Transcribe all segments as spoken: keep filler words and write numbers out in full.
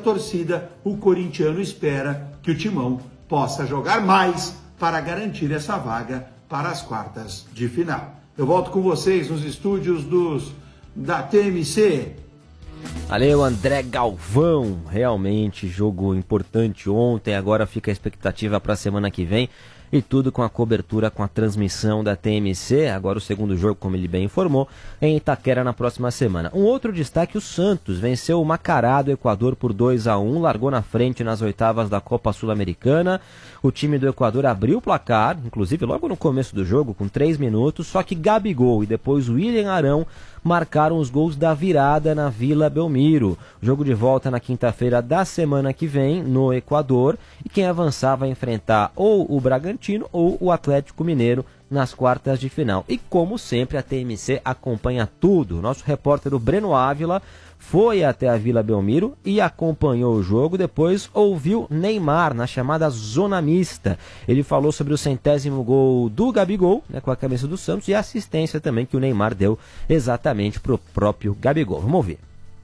torcida, o corintiano espera que o Timão possa jogar mais para garantir essa vaga para as quartas de final. Eu volto com vocês nos estúdios dos, da T M C. Valeu, André Galvão. Realmente, jogo importante ontem. Agora fica a expectativa para a semana que vem. E tudo com a cobertura, com a transmissão da T M C. Agora o segundo jogo, como ele bem informou, em Itaquera na próxima semana. Um outro destaque, o Santos venceu o Macará do Equador por dois a um, largou na frente nas oitavas da Copa Sul-Americana. O time do Equador abriu o placar, inclusive logo no começo do jogo, com três minutos, só que Gabigol e depois William Arão marcaram os gols da virada na Vila Belmiro. Jogo de volta na quinta-feira da semana que vem, no Equador, e quem avançar vai enfrentar ou o Bragantino ou o Atlético Mineiro nas quartas de final. E como sempre, a T M C acompanha tudo. Nosso repórter, o Breno Ávila, foi até a Vila Belmiro e acompanhou o jogo, depois ouviu Neymar na chamada zona mista. Ele falou sobre o centésimo gol do Gabigol, né, com a camisa do Santos, e a assistência também que o Neymar deu exatamente para o próprio Gabigol. Vamos ouvir.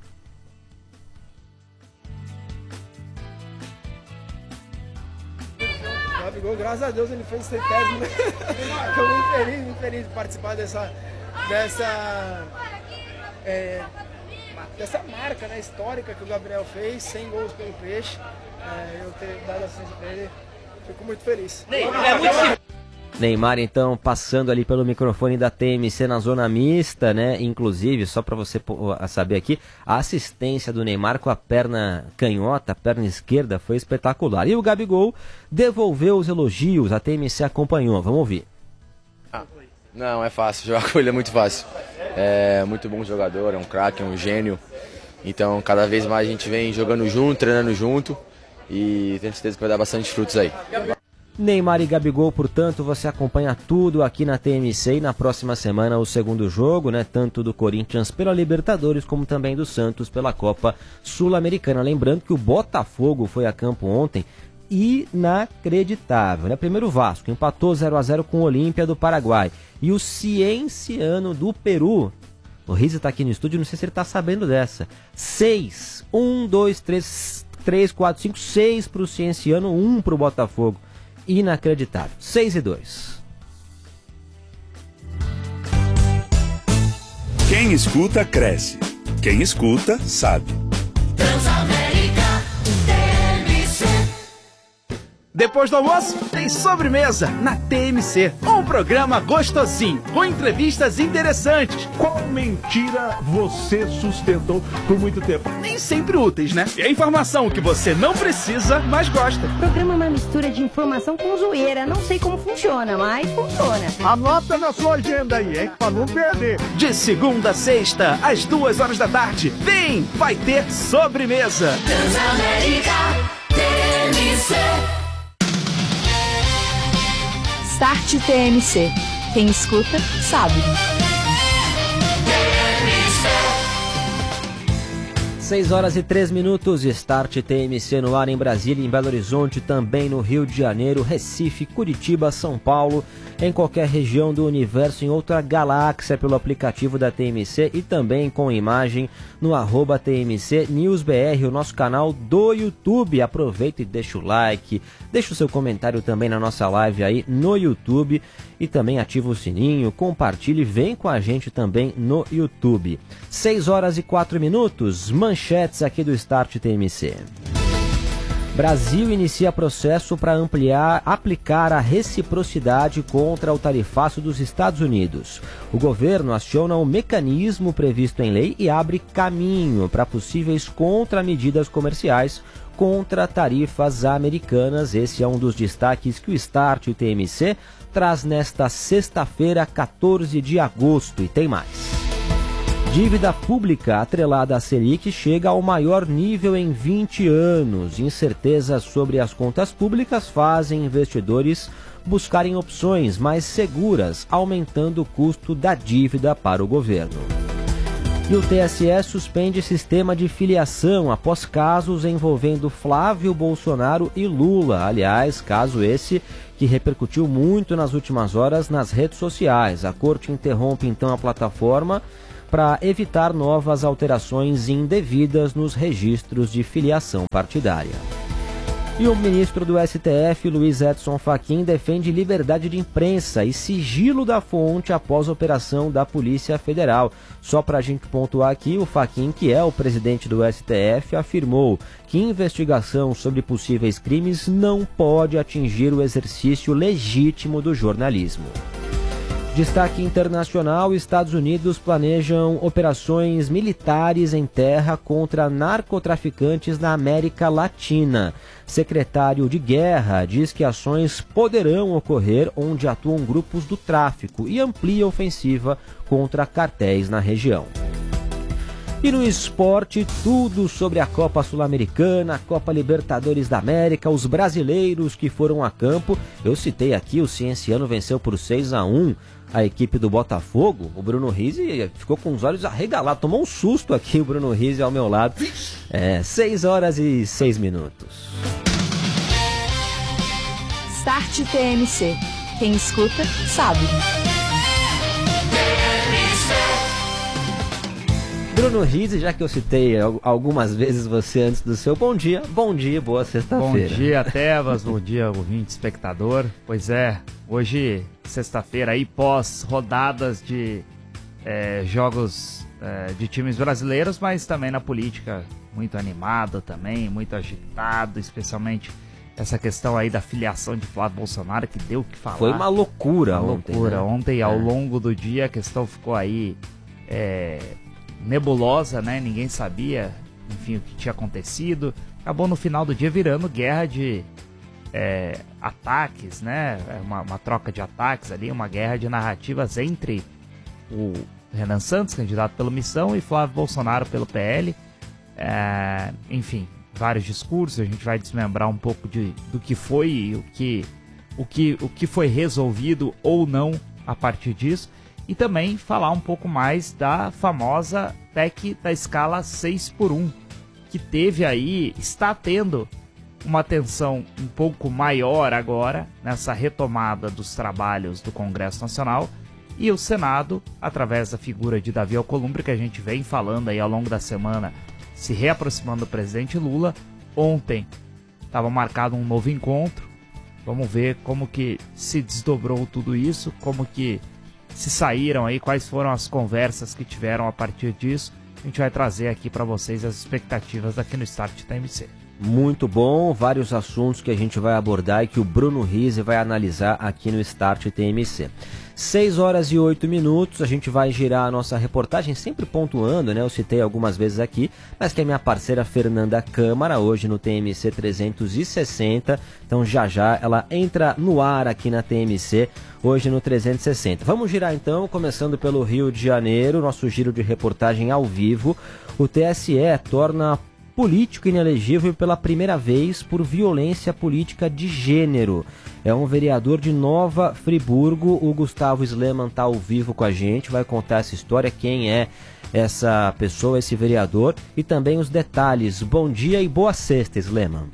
O Gabigol, graças a Deus, ele fez o centésimo. Estou muito feliz, muito feliz de participar dessa... dessa é, dessa marca, né, histórica que o Gabriel fez, cem gols pelo Peixe. É, eu ter dado assistência para ele, fico muito feliz. Neymar, então, passando ali pelo microfone da T M C na zona mista, né? Inclusive, só para você saber aqui, a assistência do Neymar com a perna canhota, a perna esquerda, foi espetacular. E o Gabigol devolveu os elogios, a T M C acompanhou. Vamos ouvir. Ah, não, é fácil, jogar com ele é muito fácil. É muito bom jogador, é um craque, é um gênio. Então, cada vez mais a gente vem jogando junto, treinando junto, e tenho certeza que vai dar bastante frutos aí. Neymar e Gabigol, portanto, você acompanha tudo aqui na T M C, e na próxima semana o segundo jogo, né, tanto do Corinthians pela Libertadores como também do Santos pela Copa Sul-Americana. Lembrando que o Botafogo foi a campo ontem, inacreditável, né? Primeiro o Vasco empatou zero a zero com o Olímpia do Paraguai, e o Cienciano do Peru, o Riza tá aqui no estúdio, não sei se ele tá sabendo dessa, seis, um, dois, três, três, quatro, cinco, seis pro Cienciano, um pro Botafogo. Inacreditável. seis e dois. Quem escuta, cresce. Quem escuta, sabe. Depois do almoço, tem sobremesa na T M C. Um programa gostosinho, com entrevistas interessantes. Qual mentira você sustentou por muito tempo? Nem sempre úteis, né? E a informação que você não precisa, mas gosta. O programa é uma mistura de informação com zoeira. Não sei como funciona, mas funciona. Anota na sua agenda aí, hein? Pra não perder. De segunda a sexta, às duas horas da tarde. Vem, vai ter sobremesa. Transamérica T M C. Start T M C. Quem escuta, sabe. seis horas e três minutos, Start T M C no ar em Brasília, em Belo Horizonte, também no Rio de Janeiro, Recife, Curitiba, São Paulo, em qualquer região do universo, em outra galáxia, pelo aplicativo da T M C e também com imagem no arroba T M C News B R, o nosso canal do YouTube. Aproveita e deixa o like, deixa o seu comentário também na nossa live aí no YouTube e também ativa o sininho, compartilhe, vem com a gente também no YouTube. seis horas e quatro minutos, manchetes aqui do Start T M C. Brasil inicia processo para ampliar, aplicar a reciprocidade contra o tarifaço dos Estados Unidos. O governo aciona o mecanismo previsto em lei e abre caminho para possíveis contramedidas comerciais contra tarifas americanas. Esse é um dos destaques que o Start T M C traz nesta sexta-feira, quatorze de agosto, e tem mais. Dívida pública atrelada à Selic chega ao maior nível em vinte anos. Incertezas sobre as contas públicas fazem investidores buscarem opções mais seguras, aumentando o custo da dívida para o governo. E o T S E suspende sistema de filiação após casos envolvendo Flávio Bolsonaro e Lula. Aliás, caso esse que repercutiu muito nas últimas horas nas redes sociais. A corte interrompe então a plataforma para evitar novas alterações indevidas nos registros de filiação partidária. E o ministro do S T F, Luiz Edson Fachin, defende liberdade de imprensa e sigilo da fonte após a operação da Polícia Federal. Só para a gente pontuar aqui, o Fachin, que é o presidente do S T F, afirmou que investigação sobre possíveis crimes não pode atingir o exercício legítimo do jornalismo. Destaque internacional: Estados Unidos planejam operações militares em terra contra narcotraficantes na América Latina. Secretário de Guerra diz que ações poderão ocorrer onde atuam grupos do tráfico e amplia a ofensiva contra cartéis na região. E no esporte, tudo sobre a Copa Sul-Americana, a Copa Libertadores da América, os brasileiros que foram a campo. Eu citei aqui, o Cienciano venceu por seis a um a equipe do Botafogo. O Bruno Rizzi ficou com os olhos arregalados, tomou um susto aqui o Bruno Rizzi ao meu lado. É, seis horas e seis minutos. Start T M C. Quem escuta, sabe. Bruno Rizzi, já que eu citei algumas vezes você antes do seu bom dia, bom dia, boa sexta-feira. Bom dia, Tebas, bom dia, ouvinte, espectador. Pois é, hoje, sexta-feira, aí pós rodadas de é, jogos é, de times brasileiros, mas também na política muito animado também, muito agitado, especialmente essa questão aí da filiação de Flávio Bolsonaro, que deu o que falar. Foi uma loucura uma ontem. Loucura. Né? Ontem, ao é. longo do dia, a questão ficou aí é, nebulosa, né? Ninguém sabia, enfim, o que tinha acontecido. Acabou no final do dia virando guerra de é, ataques, né? Uma, uma troca de ataques ali, uma guerra de narrativas entre o Renan Santos, candidato pela Missão, e Flávio Bolsonaro pelo P L. É, enfim, vários discursos, a gente vai desmembrar um pouco de, do que foi e o que, o, que, o que foi resolvido ou não a partir disso. E também falar um pouco mais da famosa P E C da escala seis por um, que teve aí, está tendo uma atenção um pouco maior agora nessa retomada dos trabalhos do Congresso Nacional, e o Senado, através da figura de Davi Alcolumbre, que a gente vem falando aí ao longo da semana, se reaproximando do presidente Lula. Ontem estava marcado um novo encontro, vamos ver como que se desdobrou tudo isso, como que se saíram aí, quais foram as conversas que tiveram a partir disso. A gente vai trazer aqui para vocês as expectativas aqui no Start T M C. Muito bom, vários assuntos que a gente vai abordar e que o Bruno Rizzi vai analisar aqui no Start T M C. seis horas e oito minutos, a gente vai girar a nossa reportagem, sempre pontuando, né? Eu citei algumas vezes aqui, mas que é minha parceira Fernanda Câmara, hoje no T M C trezentos e sessenta, então já já ela entra no ar aqui na T M C, hoje no trezentos e sessenta. Vamos girar então, começando pelo Rio de Janeiro, nosso giro de reportagem ao vivo. O T S E torna político inelegível pela primeira vez por violência política de gênero. É um vereador de Nova Friburgo, o Gustavo Sleman está ao vivo com a gente, vai contar essa história, quem é essa pessoa, esse vereador, e também os detalhes. Bom dia e boa sexta, Sleman.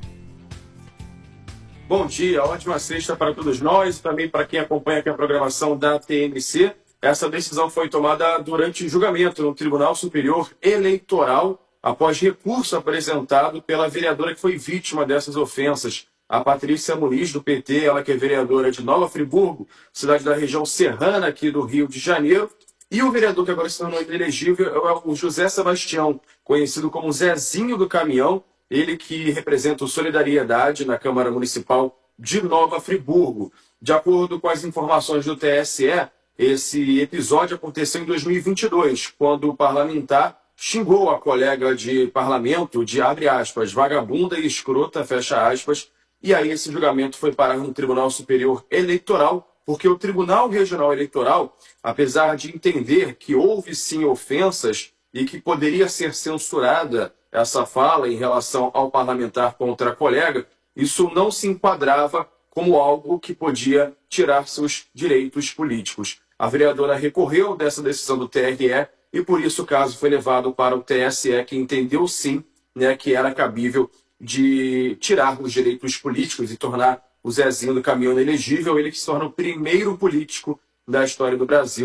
Bom dia, ótima sexta para todos nós e também para quem acompanha aqui a programação da T M C. Essa decisão foi tomada durante julgamento no Tribunal Superior Eleitoral, após recurso apresentado pela vereadora que foi vítima dessas ofensas, a Patrícia Muniz, do P T, ela que é vereadora de Nova Friburgo, cidade da região serrana aqui do Rio de Janeiro, e o vereador que agora se tornou inelegível é o José Sebastião, conhecido como Zezinho do Caminhão, ele que representa o Solidariedade na Câmara Municipal de Nova Friburgo. De acordo com as informações do T S E, esse episódio aconteceu em dois mil e vinte e dois, quando o parlamentar xingou a colega de parlamento de, abre aspas, vagabunda e escrota, fecha aspas, e aí esse julgamento foi parar no Tribunal Superior Eleitoral, porque o Tribunal Regional Eleitoral, apesar de entender que houve sim ofensas e que poderia ser censurada essa fala em relação ao parlamentar contra a colega, isso não se enquadrava como algo que podia tirar seus direitos políticos. A vereadora recorreu dessa decisão do T R E, e por isso o caso foi levado para o T S E, que entendeu sim, né, que era cabível de tirar os direitos políticos e tornar o Zezinho do Caminhão inelegível, ele que se torna o primeiro político da história do Brasil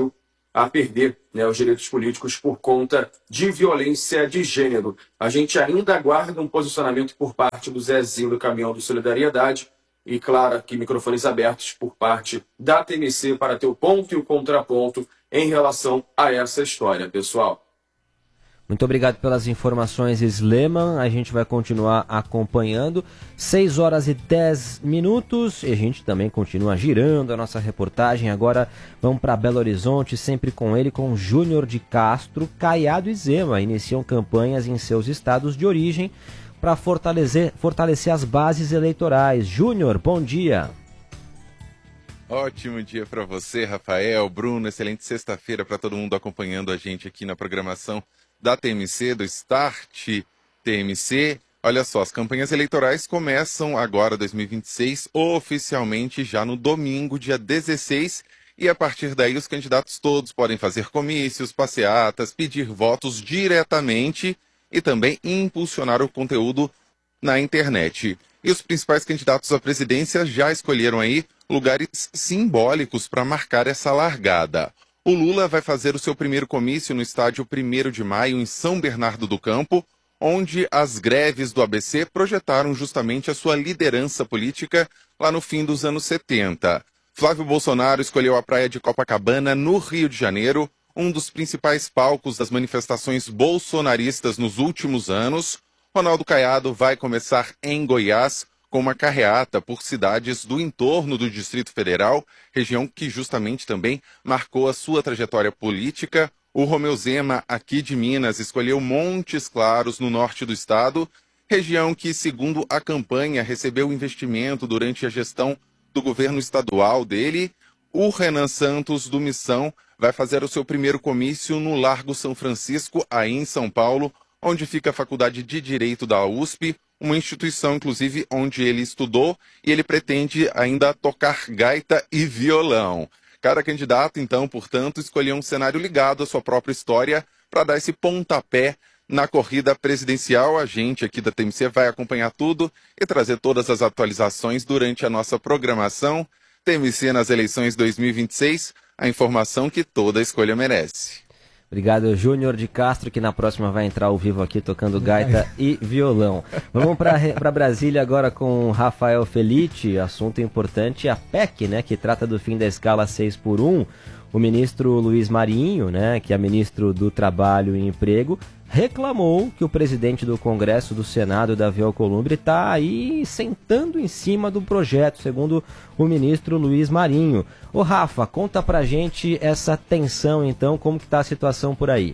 a perder, né, os direitos políticos por conta de violência de gênero. A gente ainda aguarda um posicionamento por parte do Zezinho do Caminhão do Solidariedade e, claro, aqui microfones abertos por parte da T M C para ter o ponto e o contraponto em relação a essa história, pessoal. Muito obrigado pelas informações, Sleman. A gente vai continuar acompanhando. seis horas e dez minutos e a gente também continua girando a nossa reportagem. Agora vamos para Belo Horizonte, sempre com ele, com Júnior de Castro. Caiado e Zema iniciam campanhas em seus estados de origem para fortalecer, fortalecer as bases eleitorais. Júnior, bom dia. Ótimo dia para você, Rafael, Bruno. Excelente sexta-feira para todo mundo acompanhando a gente aqui na programação da T M C, do Start T M C. Olha só, as campanhas eleitorais começam agora, dois mil e vinte e seis, oficialmente já no domingo, dia dezesseis, e a partir daí os candidatos todos podem fazer comícios, passeatas, pedir votos diretamente e também impulsionar o conteúdo na internet. E os principais candidatos à presidência já escolheram aí lugares simbólicos para marcar essa largada. O Lula vai fazer o seu primeiro comício no estádio primeiro de maio, em São Bernardo do Campo, onde as greves do A B C projetaram justamente a sua liderança política lá no fim dos anos setenta. Flávio Bolsonaro escolheu a praia de Copacabana, no Rio de Janeiro, um dos principais palcos das manifestações bolsonaristas nos últimos anos. Ronaldo Caiado vai começar em Goiás, com uma carreata por cidades do entorno do Distrito Federal, região que justamente também marcou a sua trajetória política. O Romeu Zema, aqui de Minas, escolheu Montes Claros, no norte do estado, região que, segundo a campanha, recebeu investimento durante a gestão do governo estadual dele. O Renan Santos, do Missão, vai fazer o seu primeiro comício no Largo São Francisco, aí em São Paulo, onde fica a Faculdade de Direito da U S P, uma instituição, inclusive, onde ele estudou, e ele pretende ainda tocar gaita e violão. Cada candidato, então, portanto, escolheu um cenário ligado à sua própria história para dar esse pontapé na corrida presidencial. A gente aqui da T M C vai acompanhar tudo e trazer todas as atualizações durante a nossa programação. T M C nas eleições dois mil e vinte e seis, a informação que toda escolha merece. Obrigado, Júnior de Castro, que na próxima vai entrar ao vivo aqui tocando gaita e violão. Vamos para Brasília agora com Rafael Felitti, assunto importante, a P E C, né, que trata do fim da escala seis por um. O ministro Luiz Marinho, né, que é ministro do Trabalho e Emprego, reclamou que o presidente do Congresso, do Senado, Davi Alcolumbre, está aí sentando em cima do projeto, segundo o ministro Luiz Marinho. Ô Rafa, conta pra gente essa tensão então, como que tá a situação por aí?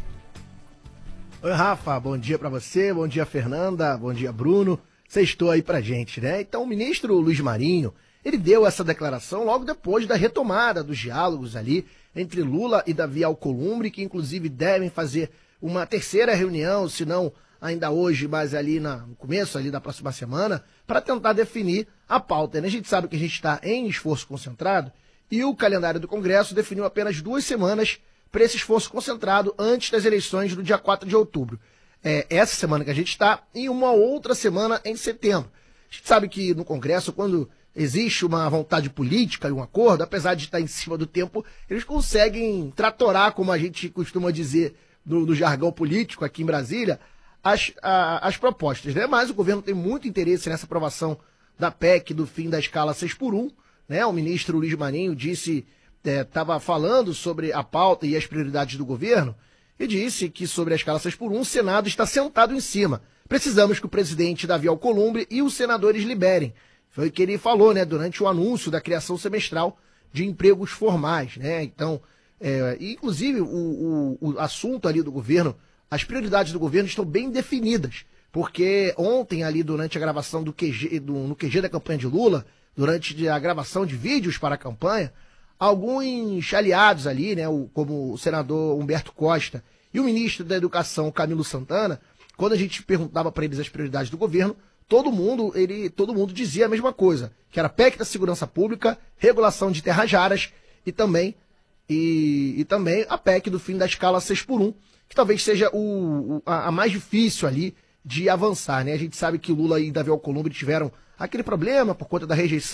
Oi Rafa, bom dia pra você, bom dia Fernanda, bom dia Bruno, sextou aí pra gente, né? Então o ministro Luiz Marinho, ele deu essa declaração logo depois da retomada dos diálogos ali entre Lula e Davi Alcolumbre, que inclusive devem fazer uma terceira reunião, se não ainda hoje, mas ali na, no começo ali da próxima semana, para tentar definir a pauta. Né? A gente sabe que a gente está em esforço concentrado e o calendário do Congresso definiu apenas duas semanas para esse esforço concentrado antes das eleições do dia quatro de outubro. É essa semana que a gente está e uma outra semana em setembro. A gente sabe que no Congresso, quando existe uma vontade política e um acordo, apesar de estar em cima do tempo, eles conseguem tratorar, como a gente costuma dizer, Do, do jargão político aqui em Brasília, as, a, as propostas, né? Mas o governo tem muito interesse nessa aprovação da P E C do fim da escala seis por um, né? O ministro Luiz Marinho disse, estava é, falando sobre a pauta e as prioridades do governo, e disse que sobre a escala seis por um o Senado está sentado em cima. Precisamos que o presidente Davi Alcolumbre e os senadores liberem. Foi o que ele falou, né? Durante o anúncio da criação semestral de empregos formais, né? Então, É, inclusive, o, o, o assunto ali do governo, as prioridades do governo estão bem definidas, porque ontem ali durante a gravação do Q G, do, no Q G da campanha de Lula, durante a gravação de vídeos para a campanha, alguns aliados ali, né, o, como o senador Humberto Costa e o ministro da Educação, Camilo Santana, quando a gente perguntava para eles as prioridades do governo, todo mundo, ele, todo mundo dizia a mesma coisa, que era P E C da segurança pública, regulação de terras raras e também E, e também a P E C do fim da escala seis por um, que talvez seja o, o, a, a mais difícil ali de avançar, né? A gente sabe que Lula e Davi Alcolumbre tiveram aquele problema por conta da rejeição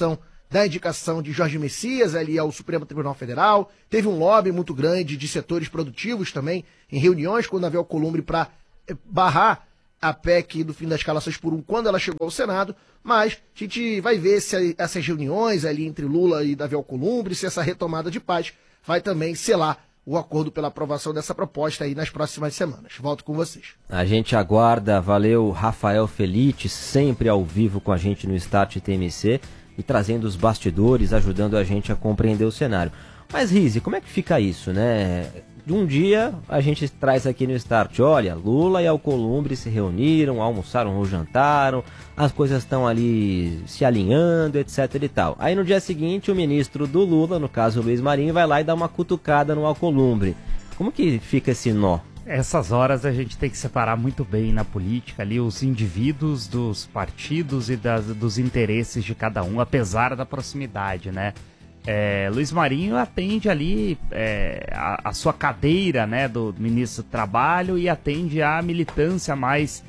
da indicação de Jorge Messias ali ao Supremo Tribunal Federal. Teve um lobby muito grande de setores produtivos também, em reuniões com o Davi Alcolumbre para barrar a P E C do fim das escalações por um quando ela chegou ao Senado. Mas a gente vai ver se essas reuniões ali entre Lula e Davi Alcolumbre, se essa retomada de paz vai também selar o acordo pela aprovação dessa proposta aí nas próximas semanas. Volto com vocês. A gente aguarda. Valeu, Rafael Felite, sempre ao vivo com a gente no Start T M C e trazendo os bastidores, ajudando a gente a compreender o cenário. Mas, Rizzi, como é que fica isso, né? De um dia a gente traz aqui no Start, olha, Lula e Alcolumbre se reuniram, almoçaram ou jantaram, as coisas estão ali se alinhando, etc e tal. Aí no dia seguinte o ministro do Lula, no caso o Luiz Marinho, vai lá e dá uma cutucada no Alcolumbre. Como que fica esse nó? Essas horas a gente tem que separar muito bem na política ali os indivíduos dos partidos e das, dos interesses de cada um, apesar da proximidade, né? É, Luiz Marinho atende ali é, a, a sua cadeira, né, do ministro do Trabalho e atende a militância mais,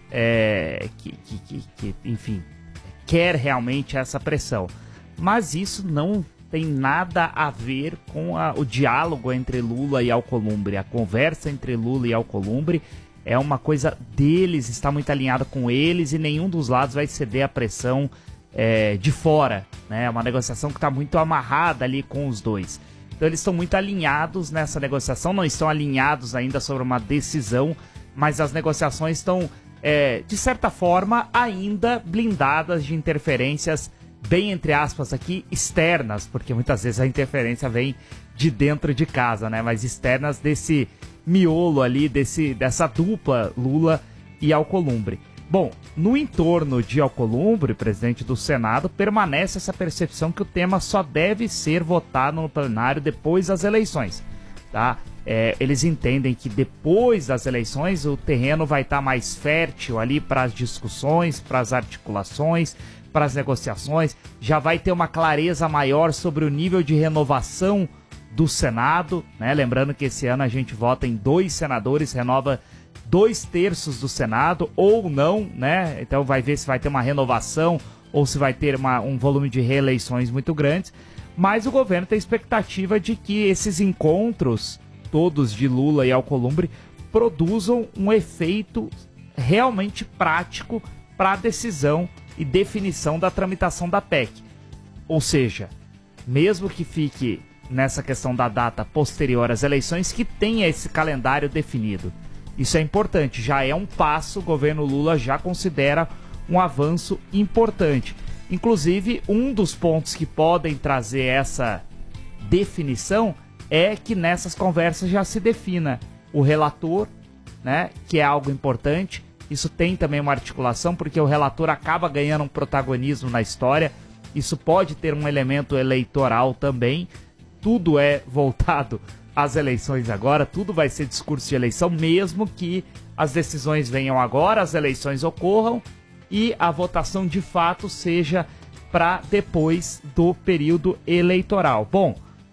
é, que, que, que, que, enfim, quer realmente essa pressão. Mas isso não tem nada a ver com a, o diálogo entre Lula e Alcolumbre. A conversa entre Lula e Alcolumbre é uma coisa deles, está muito alinhada com eles e nenhum dos lados vai ceder à pressão É, de fora, né? É uma negociação que está muito amarrada ali com os dois. Então eles estão muito alinhados nessa negociação, não estão alinhados ainda sobre uma decisão, mas as negociações estão, é, de certa forma, ainda blindadas de interferências, bem entre aspas aqui, externas, porque muitas vezes a interferência vem de dentro de casa, né? Mas externas desse miolo ali, desse, dessa dupla Lula e Alcolumbre. Bom, no entorno de Alcolumbre, presidente do Senado, permanece essa percepção que o tema só deve ser votado no plenário depois das eleições, tá? É, eles entendem que depois das eleições o terreno vai estar mais fértil ali para as discussões, para as articulações, para as negociações, já vai ter uma clareza maior sobre o nível de renovação do Senado, né? Lembrando que esse ano a gente vota em dois senadores, renova dois terços do Senado, ou não, né? Então vai ver se vai ter uma renovação ou se vai ter uma, um volume de reeleições muito grandes. Mas o governo tem expectativa de que esses encontros, todos de Lula e Alcolumbre, produzam um efeito realmente prático para a decisão e definição da tramitação da P E C. Ou seja, mesmo que fique nessa questão da data posterior às eleições, que tenha esse calendário definido. Isso é importante, já é um passo, o governo Lula já considera um avanço importante. Inclusive, um dos pontos que podem trazer essa definição é que nessas conversas já se defina o relator, né, que é algo importante. Isso tem também uma articulação, porque o relator acaba ganhando um protagonismo na história. Isso pode ter um elemento eleitoral também. Tudo é voltado as eleições agora, tudo vai ser discurso de eleição, mesmo que as decisões venham agora, as eleições ocorram e a votação de fato seja para depois do período eleitoral. Bom,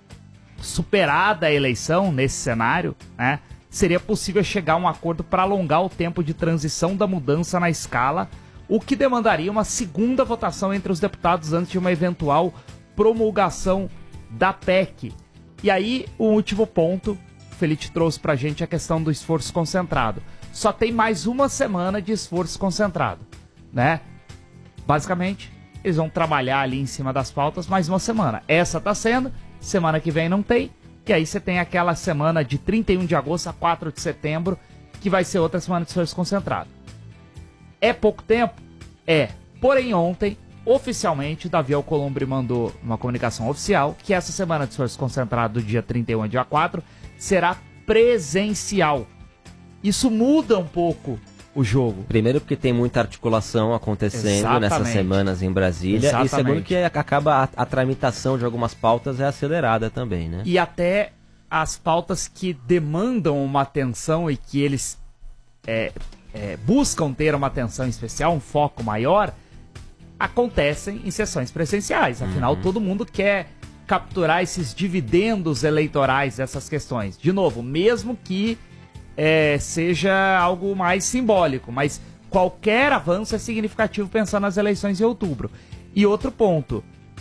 superada a eleição nesse cenário, né, seria possível chegar a um acordo para alongar o tempo de transição da mudança na escala, o que demandaria uma segunda votação entre os deputados antes de uma eventual promulgação da P E C. E aí, o último ponto, o Felipe trouxe pra gente a questão do esforço concentrado. Só tem mais uma semana de esforço concentrado, né? Basicamente, eles vão trabalhar ali em cima das pautas mais uma semana. Essa tá sendo, semana que vem não tem, e aí você tem aquela semana de trinta e um de agosto a quatro de setembro, que vai ser outra semana de esforço concentrado. É pouco tempo? É. Porém, ontem, oficialmente, Davi Alcolumbre mandou uma comunicação oficial que essa semana de esforço concentrado do dia trinta e um a dia quatro será presencial. Isso muda um pouco o jogo. Primeiro porque tem muita articulação acontecendo Exatamente. nessas semanas em Brasília. Exatamente. E segundo que acaba a, a tramitação de algumas pautas é acelerada também, né? E até as pautas que demandam uma atenção e que eles é, é, buscam ter uma atenção especial, um foco maior, acontecem em sessões presenciais. Afinal, uhum. todo mundo quer capturar esses dividendos eleitorais dessas questões. De novo, mesmo que é, seja algo mais simbólico, mas qualquer avanço é significativo pensando nas eleições em outubro. E outro ponto,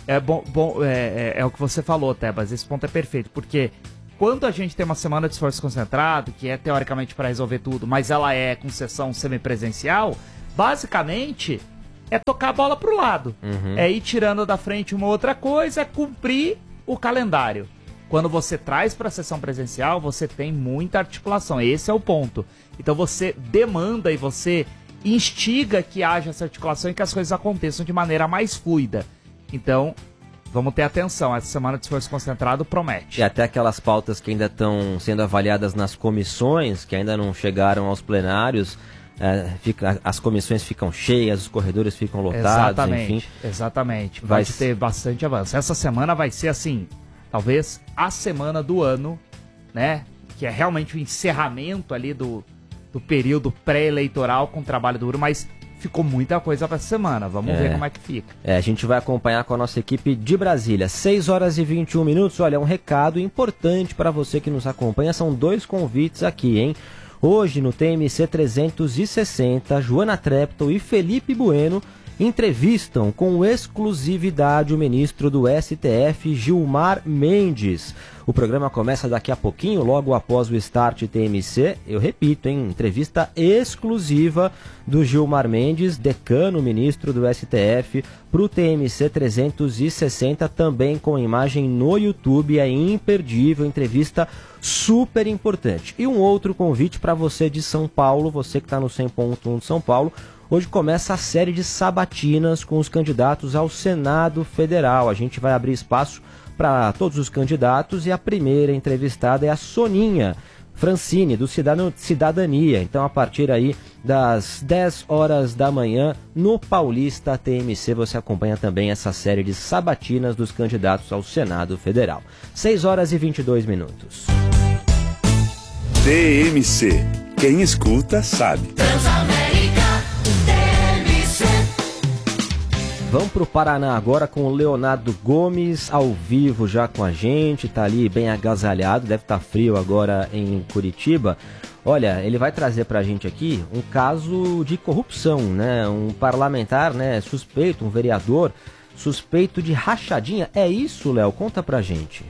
é bom, bom é, é, é o que você falou, Tebas, esse ponto é perfeito, porque quando a gente tem uma semana de esforço concentrado, que é teoricamente para resolver tudo, mas ela é com sessão semipresencial, basicamente é tocar a bola pro lado, Uhum. é ir tirando da frente uma outra coisa, é cumprir o calendário. Quando você traz para a sessão presencial, você tem muita articulação, esse é o ponto. Então você demanda e você instiga que haja essa articulação e que as coisas aconteçam de maneira mais fluida. Então, vamos ter atenção, essa semana de esforço concentrado promete. E até aquelas pautas que ainda estão sendo avaliadas nas comissões, que ainda não chegaram aos plenários, é, fica, as comissões ficam cheias, os corredores ficam lotados, Exatamente, enfim. exatamente. Vai Pode ter bastante avanço. Essa semana vai ser assim, talvez a semana do ano, né? Que é realmente o encerramento ali do, do período pré-eleitoral com trabalho duro, mas ficou muita coisa para essa semana. Vamos É. ver como é que fica. É, a gente vai acompanhar com a nossa equipe de Brasília. seis horas e vinte e um minutos. Olha, um recado importante para você que nos acompanha. São dois convites aqui, hein? Hoje, no T M C trezentos e sessenta, Joana Treptow e Felipe Bueno entrevistam com exclusividade o ministro do S T F, Gilmar Mendes. O programa começa daqui a pouquinho, logo após o Start T M C. Eu repito, hein? Entrevista exclusiva do Gilmar Mendes, decano ministro do S T F, para o T M C trezentos e sessenta, também com imagem no YouTube. É imperdível, entrevista super importante. E um outro convite para você de São Paulo, você que está no cem ponto um de São Paulo. Hoje começa a série de sabatinas com os candidatos ao Senado Federal. A gente vai abrir espaço para todos os candidatos e a primeira entrevistada é a Soninha Francini, do Cidadania. Então, a partir aí das dez horas da manhã, no Paulista T M C, você acompanha também essa série de sabatinas dos candidatos ao Senado Federal. seis horas e vinte e dois minutos. T M C. Quem escuta, sabe. Vamos para o Paraná agora com o Leonardo Gomes, ao vivo já com a gente, tá ali bem agasalhado, deve estar frio agora em Curitiba. Olha, ele vai trazer para a gente aqui um caso de corrupção, né? Um parlamentar, né, suspeito, um vereador suspeito de rachadinha. É isso, Léo? Conta pra gente.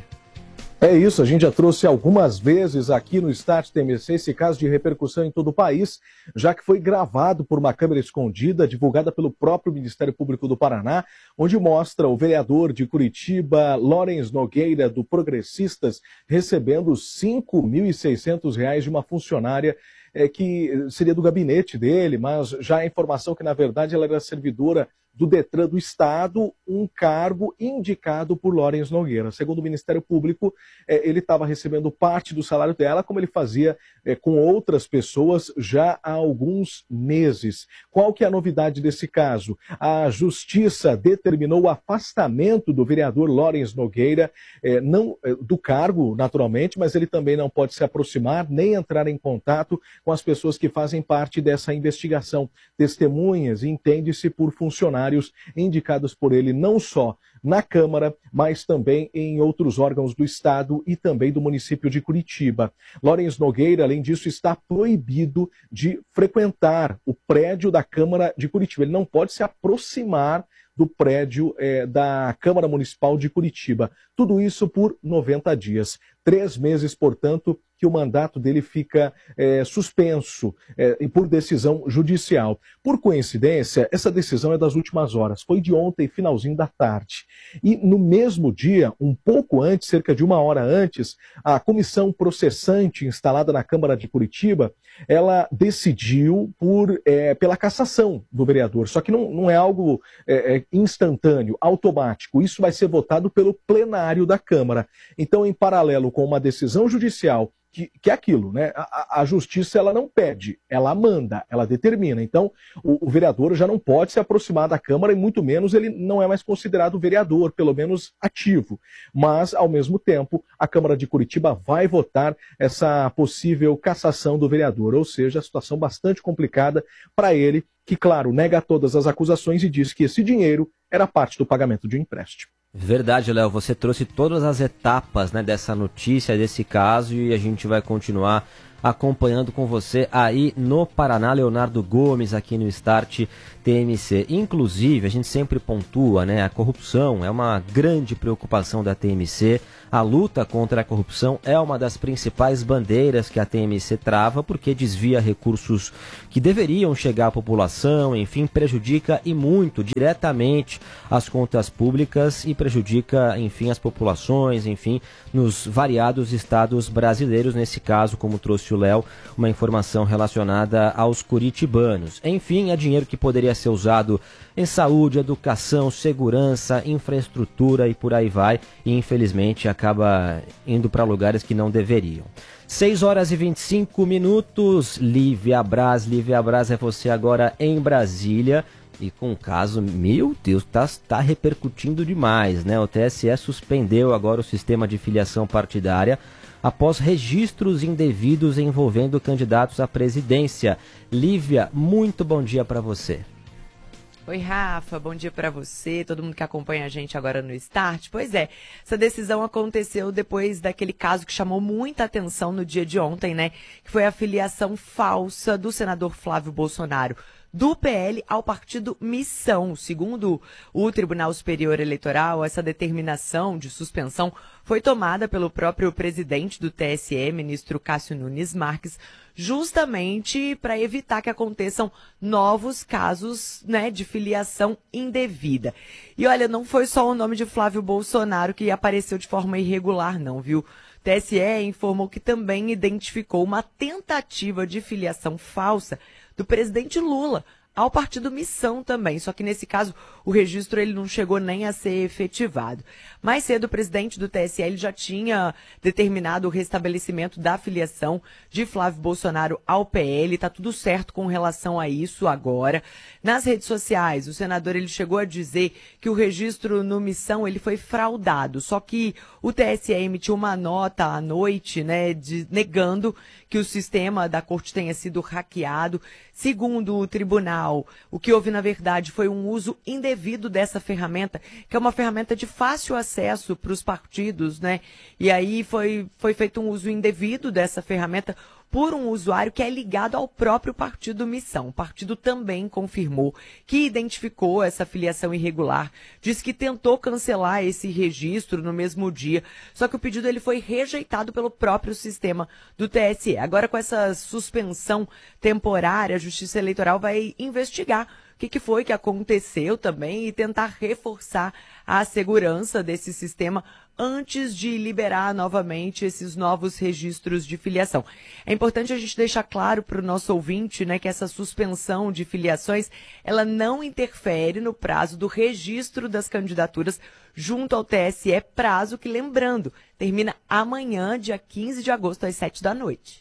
É isso, a gente já trouxe algumas vezes aqui no Start T M C esse caso de repercussão em todo o país, já que foi gravado por uma câmera escondida, divulgada pelo próprio Ministério Público do Paraná, onde mostra o vereador de Curitiba, Lawrence Nogueira, do Progressistas, recebendo cinco mil e seiscentos reais de uma funcionária é, que seria do gabinete dele, mas já a informação que, na verdade, ela era servidora do Detran do Estado, um cargo indicado por Lawrence Nogueira. Segundo o Ministério Público, eh, ele estava recebendo parte do salário dela, como ele fazia eh, com outras pessoas já há alguns meses. Qual que é a novidade desse caso? A Justiça determinou o afastamento do vereador Lawrence Nogueira, eh, não, eh, do cargo, naturalmente, mas ele também não pode se aproximar nem entrar em contato com as pessoas que fazem parte dessa investigação. Testemunhas e entende-se por funcionários indicados por ele não só na Câmara, mas também em outros órgãos do Estado e também do município de Curitiba. Lawrence Nogueira, além disso, está proibido de frequentar o prédio da Câmara de Curitiba. Ele não pode se aproximar do prédio eh, da Câmara Municipal de Curitiba. Tudo isso por noventa dias. Três meses, portanto, que o mandato dele fica eh, suspenso eh, por decisão judicial. Por coincidência, essa decisão é das últimas horas. Foi de ontem, finalzinho da tarde. E no mesmo dia, um pouco antes, cerca de uma hora antes, a comissão processante instalada na Câmara de Curitiba, ela decidiu por, eh, pela cassação do vereador. Só que não, não é algo eh, instantâneo, automático. Isso vai ser votado pelo plenário da Câmara. Então, em paralelo com uma decisão judicial, que, que é aquilo, né? A, a justiça, ela não pede, ela manda, ela determina. Então, o, o vereador já não pode se aproximar da Câmara e muito menos ele não é mais considerado vereador, pelo menos ativo. Mas, ao mesmo tempo, a Câmara de Curitiba vai votar essa possível cassação do vereador, ou seja, a situação bastante complicada para ele, que, claro, nega todas as acusações e diz que esse dinheiro era parte do pagamento de um empréstimo. Verdade, Léo, você trouxe todas as etapas, né, dessa notícia, desse caso, e a gente vai continuar acompanhando com você aí no Paraná. Leonardo Gomes aqui no Start T M C. Inclusive, a gente sempre pontua, né? A corrupção é uma grande preocupação da T M C. A luta contra a corrupção é uma das principais bandeiras que a T M C trava, porque desvia recursos que deveriam chegar à população, enfim, prejudica e muito diretamente as contas públicas e prejudica, enfim, as populações, enfim, nos variados estados brasileiros. Nesse caso, como trouxe o Léo, uma informação relacionada aos curitibanos. Enfim, é dinheiro que poderia ser usado em saúde, educação, segurança, infraestrutura e por aí vai, e infelizmente acaba indo para lugares que não deveriam. seis horas e vinte e cinco minutos, Lívia Braz, Lívia Braz é você agora em Brasília, e com um caso, meu Deus, tá, tá repercutindo demais, né? O T S E suspendeu agora o sistema de filiação partidária após registros indevidos envolvendo candidatos à presidência. Lívia, muito bom dia para você. Oi, Rafa, bom dia para você, todo mundo que acompanha a gente agora no Start. Pois é, essa decisão aconteceu depois daquele caso que chamou muita atenção no dia de ontem, né? Que foi a filiação falsa do senador Flávio Bolsonaro do P L ao partido Missão. Segundo o Tribunal Superior Eleitoral, essa determinação de suspensão foi tomada pelo próprio presidente do T S E, ministro Cássio Nunes Marques, justamente para evitar que aconteçam novos casos, né, de filiação indevida. E olha, não foi só o nome de Flávio Bolsonaro que apareceu de forma irregular, não, viu? O T S E informou que também identificou uma tentativa de filiação falsa do presidente Lula ao partido Missão também, só que nesse caso o registro ele não chegou nem a ser efetivado. Mais cedo o presidente do T S E ele já tinha determinado o restabelecimento da filiação de Flávio Bolsonaro ao P L, tá tudo certo com relação a isso agora. Nas redes sociais, o senador ele chegou a dizer que o registro no Missão ele foi fraudado, só que o T S E emitiu uma nota à noite, né, de, negando que o sistema da corte tenha sido hackeado. Segundo o tribunal, o que houve na verdade foi um uso indevido dessa ferramenta, que é uma ferramenta de fácil acesso para os partidos, né? E aí foi, foi feito um uso indevido dessa ferramenta por um usuário que é ligado ao próprio partido Missão. O partido também confirmou que identificou essa filiação irregular, disse que tentou cancelar esse registro no mesmo dia, só que o pedido ele foi rejeitado pelo próprio sistema do T S E. Agora, com essa suspensão temporária, a Justiça Eleitoral vai investigar o que, que foi que aconteceu também e tentar reforçar a segurança desse sistema antes de liberar novamente esses novos registros de filiação. É importante a gente deixar claro para o nosso ouvinte, né, que essa suspensão de filiações, ela não interfere no prazo do registro das candidaturas junto ao T S E, prazo que, lembrando, termina amanhã, dia quinze de agosto, às sete da noite.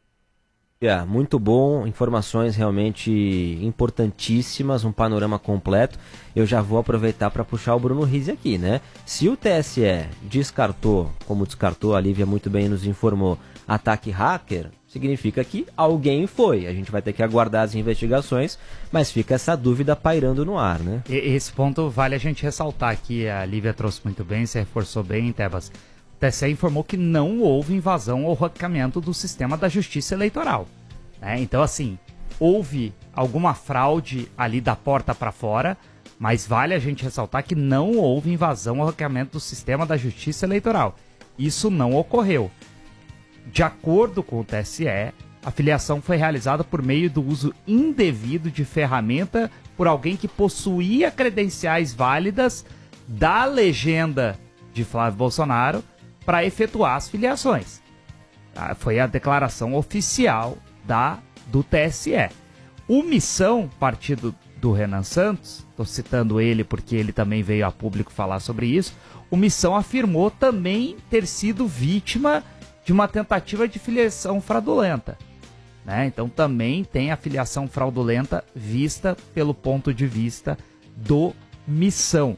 Yeah, muito bom, informações realmente importantíssimas, um panorama completo. Eu já vou aproveitar para puxar o Bruno Rizzi aqui, né? Se o T S E descartou, como descartou, a Lívia muito bem nos informou, ataque hacker, significa que alguém foi. A gente vai ter que aguardar as investigações, mas fica essa dúvida pairando no ar, né? E, esse ponto vale a gente ressaltar aqui, a Lívia trouxe muito bem, se reforçou bem, Tebas. O T S E informou que não houve invasão ou hackeamento do sistema da Justiça Eleitoral, né? Então, assim, houve alguma fraude ali da porta para fora, mas vale a gente ressaltar que não houve invasão ou hackeamento do sistema da Justiça Eleitoral. Isso não ocorreu. De acordo com o T S E, a filiação foi realizada por meio do uso indevido de ferramenta por alguém que possuía credenciais válidas da legenda de Flávio Bolsonaro para efetuar as filiações. Ah, foi a declaração oficial da, do T S E. O Missão, partido do Renan Santos, estou citando ele porque ele também veio a público falar sobre isso, o Missão afirmou também ter sido vítima de uma tentativa de filiação fraudulenta, né? Então também tem a filiação fraudulenta vista pelo ponto de vista do Missão.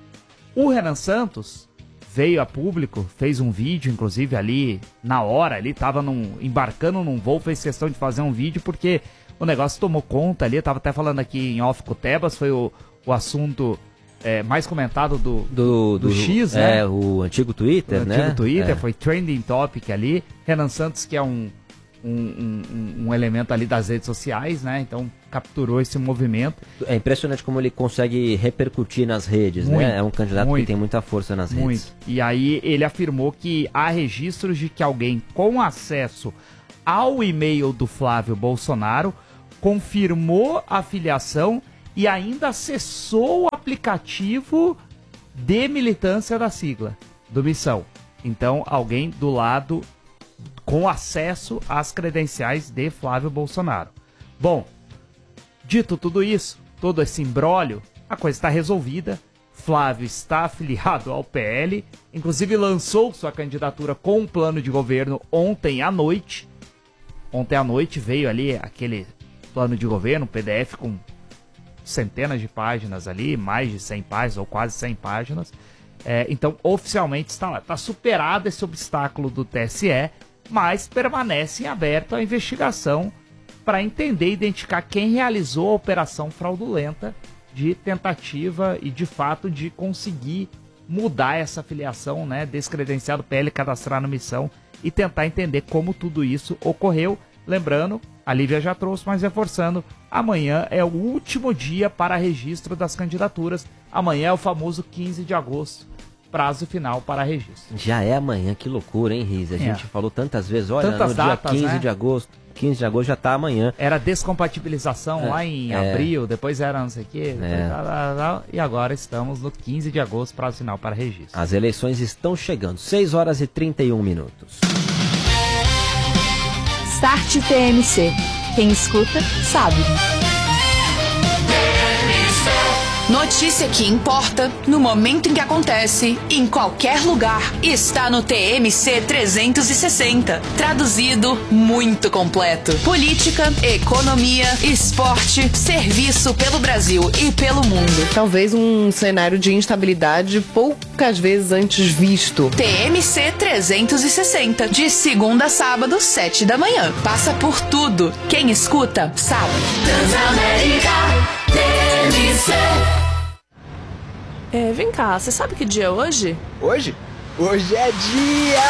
O Renan Santos veio a público, fez um vídeo, inclusive ali na hora, ali estava embarcando num voo, fez questão de fazer um vídeo porque o negócio tomou conta ali. Eu tava até falando aqui em off com o Tebas, foi o, o assunto é, mais comentado do, do, do, do X, né? É, o antigo Twitter, o né? antigo Twitter, é. Foi trending topic ali. Renan Santos, que é um um, um, um elemento ali das redes sociais, né? Então capturou esse movimento. É impressionante como ele consegue repercutir nas redes, muito, né? É um candidato muito, que tem muita força nas muito. redes. E aí ele afirmou que há registros de que alguém com acesso ao e-mail do Flávio Bolsonaro confirmou a filiação e ainda acessou o aplicativo de militância da sigla, do Missão. Então, alguém do lado com acesso às credenciais de Flávio Bolsonaro. Bom, dito tudo isso, todo esse imbróglio, a coisa está resolvida. Flávio está afiliado ao P L, inclusive lançou sua candidatura com um plano de governo ontem à noite. Ontem à noite veio ali aquele plano de governo, um P D F com centenas de páginas ali, mais de cem páginas ou quase cem páginas. É, então, oficialmente está lá. Está superado esse obstáculo do T S E, mas permanece em aberto a investigação para entender e identificar quem realizou a operação fraudulenta de tentativa e, de fato, de conseguir mudar essa filiação, né, descredenciar do P L, cadastrar na Missão e tentar entender como tudo isso ocorreu. Lembrando, a Lívia já trouxe, mas reforçando, amanhã é o último dia para registro das candidaturas. Amanhã é o famoso quinze de agosto, prazo final para registro. Já é amanhã, que loucura, hein, Riz? A É. gente falou tantas vezes, olha, Tantas no datas, dia quinze né? de agosto, quinze de agosto já tá amanhã. Era descompatibilização É, lá em é. abril, depois era não sei o quê, É. tal, tal, tal, e agora estamos no quinze de agosto, prazo final para registro. As eleições estão chegando, seis horas e trinta e um minutos. Start T M C. Quem escuta, sabe. Notícia que importa no momento em que acontece, em qualquer lugar, está no T M C trezentos e sessenta. Traduzido, muito completo. Política, economia, esporte, serviço pelo Brasil e pelo mundo. Talvez um cenário de instabilidade poucas vezes antes visto. T M C trezentos e sessenta, de segunda a sábado, sete da manhã. Passa por tudo. Quem escuta, sabe. Transamérica T M C. É, vem cá, você sabe que dia é hoje? Hoje? Hoje é dia